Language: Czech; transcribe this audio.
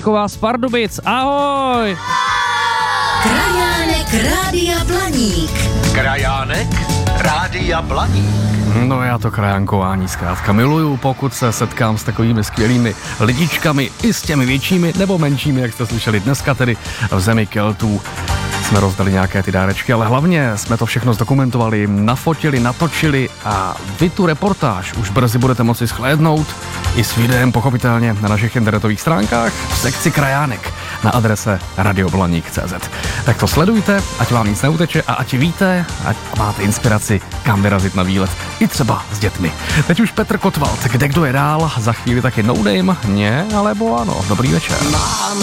Píchová z Pardubic. Ahoj! Krajánek Rádia Blaník. Krajánek Rádia Blaník. No já to krajánkování zkrátka miluju, pokud se setkám s takovými skvělými lidičkami, i s těmi většími nebo menšími, jak jste slyšeli dneska tedy v zemi Keltů. Jsme rozdali nějaké ty dárečky, ale hlavně jsme to všechno zdokumentovali, nafotili, natočili a vy tu reportáž už brzy budete moci shlédnout i s videem pochopitelně na našich internetových stránkách v sekci Krajánek na adrese radioblaník.cz. Tak to sledujte, ať vám nic neuteče a ať víte, ať máte inspiraci, kam vyrazit na výlet, i třeba s dětmi. Teď už Petr Kotwald, kde kdo je dál, za chvíli taky No Name, ne, alebo ano, dobrý večer. Mám